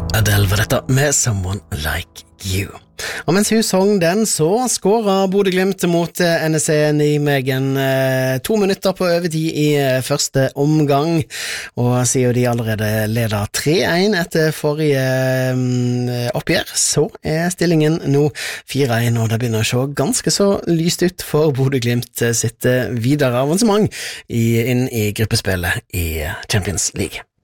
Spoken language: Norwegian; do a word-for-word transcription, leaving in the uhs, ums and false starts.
Adele var dette med Someone Like You. Og mens hun sang den, så skåret Bodø/Glimt mot N S E Nijmegen eh, to minutter på overtid i eh, første omgang, og siden de allerede leder tre en etter forrige eh, oppgjør, så er stillingen nå fire en, og det begynner å se ganske så lyst ut for Bodø/Glimt sitt videre avansement i, inn i gruppespillet i Champions League.